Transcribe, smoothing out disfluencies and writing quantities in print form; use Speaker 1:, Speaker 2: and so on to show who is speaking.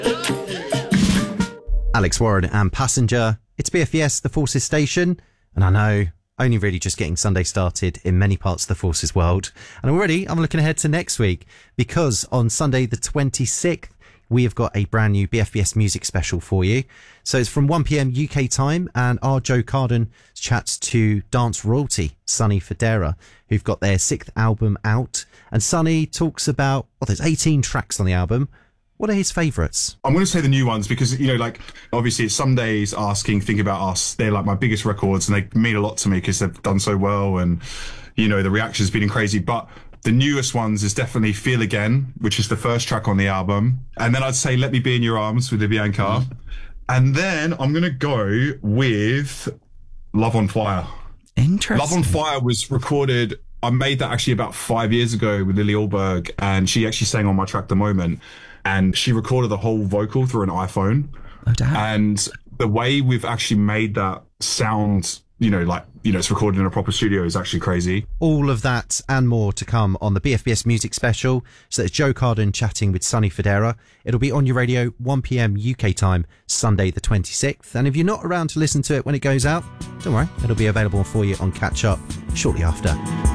Speaker 1: Alex Warren and Passenger. It's BFBS, the Forces station, and I know, only really just getting Sunday started in many parts of the Forces world. And already I'm looking ahead to next week, because on Sunday the 26th, we have got a brand new BFBS music special for you. So it's from 1pm UK time, and our Joe Carden chats to dance royalty, Sonny Fodera, who've got their 6th album out. And Sonny talks about, well, there's 18 tracks on the album. What are his favourites?
Speaker 2: I'm going to say the new ones because, you know, like, obviously it's Some Days, Asking, Think About Us. They're like my biggest records and they mean a lot to me because they've done so well and, you know, the reaction's been crazy. But the newest ones is definitely Feel Again, which is the first track on the album. And then I'd say Let Me Be in Your Arms with Vivian Carr. And then I'm going to go with Love on Fire.
Speaker 1: Interesting.
Speaker 2: Love on Fire was recorded, I made that actually about 5 years ago with Lily Alberg, and she actually sang on my track The Moment. And she recorded the whole vocal through an iPhone.
Speaker 1: Oh, damn.
Speaker 2: And the way we've actually made that sound, you know, like, you know, it's recorded in a proper studio is actually crazy.
Speaker 1: All of that and more to come on the BFBS music special. So that's Joe Carden chatting with Sonny Fodera. It'll be on your radio 1pm UK time, Sunday the 26th. And if you're not around to listen to it when it goes out, don't worry, it'll be available for you on Catch Up shortly after.